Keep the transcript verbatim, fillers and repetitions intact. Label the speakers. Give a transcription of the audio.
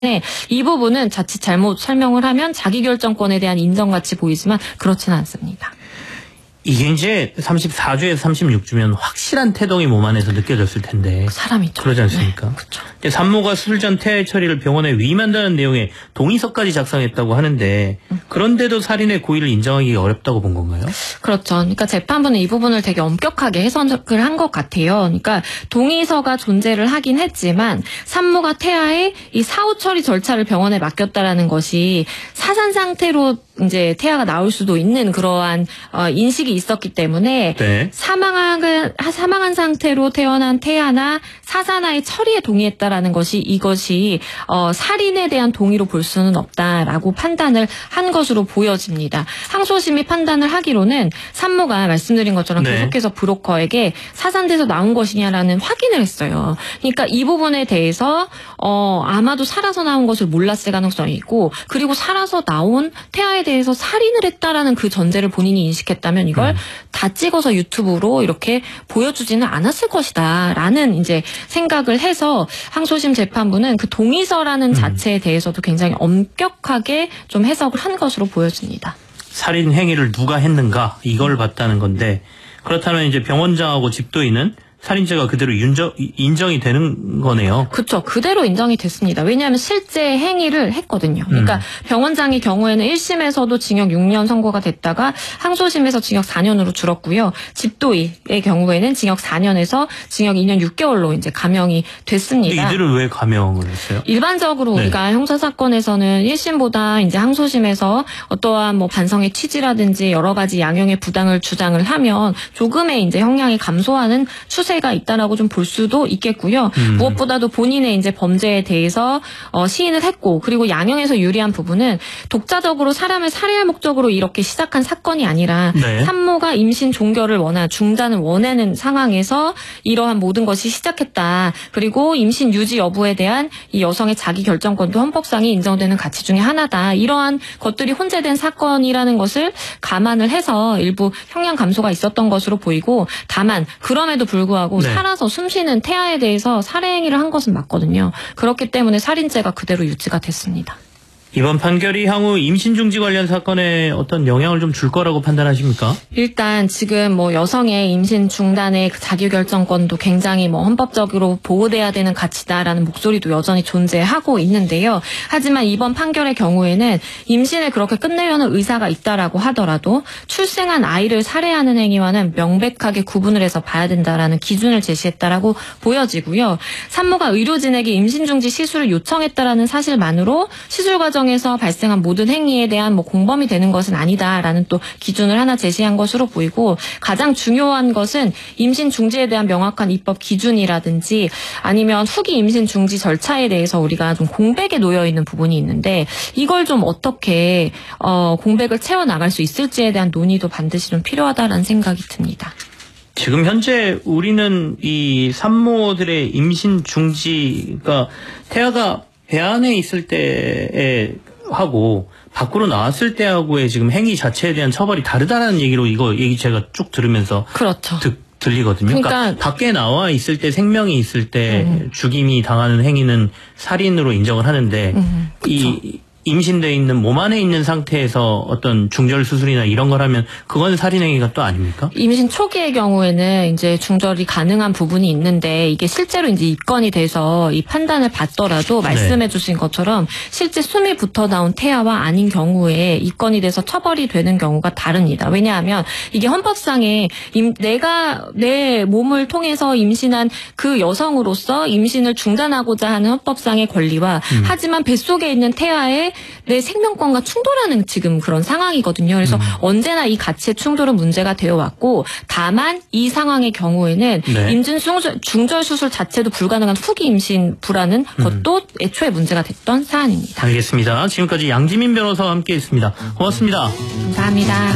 Speaker 1: 네, 이 부분은 자칫 잘못 설명을 하면 자기결정권에 대한 인정같이 보이지만 그렇지는 않습니다.
Speaker 2: 이게 이제 삼십사 주에서 삼십육 주면 확실한 태동이 몸 안에서 느껴졌을 텐데.
Speaker 1: 사람이죠.
Speaker 2: 그러지 않습니까?
Speaker 1: 네, 그렇죠.
Speaker 2: 산모가 수술 전 태아의 처리를 병원에 위임한다는 내용의 동의서까지 작성했다고 하는데 그런데도 살인의 고의를 인정하기 어렵다고 본 건가요?
Speaker 1: 그렇죠. 그러니까 재판부는 이 부분을 되게 엄격하게 해석을 한 것 같아요. 그러니까 동의서가 존재를 하긴 했지만 산모가 태아의 이 사후 처리 절차를 병원에 맡겼다라는 것이 사산 상태로 이제 태아가 나올 수도 있는 그러한 어, 인식이 있었기 때문에
Speaker 2: 네.
Speaker 1: 사망한 사망한 상태로 태어난 태아나 사산아의 처리에 동의했다라는 것이 이것이 어, 살인에 대한 동의로 볼 수는 없다라고 판단을 한 것으로 보여집니다. 항소심이 판단을 하기로는 산모가 말씀드린 것처럼
Speaker 2: 네.
Speaker 1: 계속해서 브로커에게 사산돼서 나온 것이냐라는 확인을 했어요. 그러니까 이 부분에 대해서 어, 아마도 살아서 나온 것을 몰랐을 가능성이 있고 그리고 살아서 나온 태아에 대해서 살인을 했다라는 그 전제를 본인이 인식했다면 이걸 음. 다 찍어서 유튜브로 이렇게 보여주지는 않았을 것이다라는 이제 생각을 해서 항소심 재판부는 그 동의서라는 음. 자체에 대해서도 굉장히 엄격하게 좀 해석을 한 것으로 보여집니다.
Speaker 2: 살인 행위를 누가 했는가 이걸 봤다는 건데 그렇다면 이제 병원장하고 집도인은 살인죄가 그대로 인정, 인정이 되는 거네요.
Speaker 1: 그렇죠. 그대로 인정이 됐습니다. 왜냐하면 실제 행위를 했거든요. 그러니까 음. 병원장의 경우에는 일 심에서도 징역 육 년 선고가 됐다가 항소심에서 징역 사 년으로 줄었고요. 집도의의 경우에는 징역 사 년에서 징역 이 년 육 개월로 이제 감형이 됐습니다.
Speaker 2: 근데 이들은 왜 감형을 했어요?
Speaker 1: 일반적으로
Speaker 2: 네.
Speaker 1: 우리가 형사 사건에서는 일 심보다 이제 항소심에서 어떠한 뭐 반성의 취지라든지 여러 가지 양형의 부당을 주장을 하면 조금의 이제 형량이 감소하는 추세 가 있다라고 좀 볼 수도 있겠고요. 음. 무엇보다도 본인의 이제 범죄에 대해서 어, 시인을 했고 그리고 양형에서 유리한 부분은 독자적으로 사람을 살해할 목적으로 이렇게 시작한 사건이 아니라 네. 산모가 임신 종결을 원한 중단을 원하는 상황에서 이러한 모든 것이 시작했다. 그리고 임신 유지 여부에 대한 이 여성의 자기 결정권도 헌법상이 인정되는 가치 중에 하나다. 이러한 것들이 혼재된 사건이라는 것을 감안을 해서 일부 형량 감소가 있었던 것으로 보이고 다만 그럼에도 불구하고 하고 네. 살아서 숨쉬는 태아에 대해서 살해 행위를 한 것은 맞거든요. 그렇기 때문에 살인죄가 그대로 유지가 됐습니다.
Speaker 2: 이번 판결이 향후 임신 중지 관련 사건에 어떤 영향을 좀 줄 거라고 판단하십니까?
Speaker 1: 일단 지금 뭐 여성의 임신 중단의 그 자기결정권도 굉장히 뭐 헌법적으로 보호돼야 되는 가치다라는 목소리도 여전히 존재하고 있는데요. 하지만 이번 판결의 경우에는 임신을 그렇게 끝내려는 의사가 있다라고 하더라도 출생한 아이를 살해하는 행위와는 명백하게 구분을 해서 봐야 된다라는 기준을 제시했다라고 보여지고요. 산모가 의료진에게 임신 중지 시술을 요청했다라는 사실만으로 시술 과정 에서 발생한 모든 행위에 대한 뭐 공범이 되는 것은 아니다라는 또 기준을 하나 제시한 것으로 보이고 가장 중요한 것은 임신 중지에 대한 명확한 입법 기준이라든지 아니면 후기 임신 중지 절차에 대해서 우리가 좀 공백에 놓여 있는 부분이 있는데 이걸 좀 어떻게 어, 공백을 채워 나갈 수 있을지에 대한 논의도 반드시 좀 필요하다라는 생각이 듭니다.
Speaker 2: 지금 현재 우리는 이 산모들의 임신 중지가 태아가 배 안에 있을 때에 하고 밖으로 나왔을 때하고의 지금 행위 자체에 대한 처벌이 다르다는 얘기로 이거 얘기 제가 쭉 들으면서
Speaker 1: 그렇죠.
Speaker 2: 듣, 들리거든요. 그러니까, 그러니까 밖에 나와 있을 때 생명이 있을 때 음. 죽임이 당하는 행위는 살인으로 인정을 하는데 음, 이 임신돼 있는 몸 안에 있는 상태에서 어떤 중절 수술이나 이런 걸 하면 그건 살인행위가 또 아닙니까?
Speaker 1: 임신 초기의 경우에는 이제 중절이 가능한 부분이 있는데 이게 실제로 이제 입건이 돼서 이 판단을 받더라도 말씀해 주신 것처럼 실제 숨이 붙어 나온 태아와 아닌 경우에 입건이 돼서 처벌이 되는 경우가 다릅니다. 왜냐하면 이게 헌법상에 임, 내가 내 몸을 통해서 임신한 그 여성으로서 임신을 중단하고자 하는 헌법상의 권리와 음. 하지만 뱃속에 있는 태아의 내 생명권과 충돌하는 지금 그런 상황이거든요. 그래서 음. 언제나 이 가치의 충돌은 문제가 되어 왔고 다만 이 상황의 경우에는 네. 임신 중절 수술 자체도 불가능한 후기 임신 불안은 음. 것도 애초에 문제가 됐던 사안입니다.
Speaker 2: 알겠습니다. 지금까지 양지민 변호사와 함께했습니다. 고맙습니다.
Speaker 1: 감사합니다.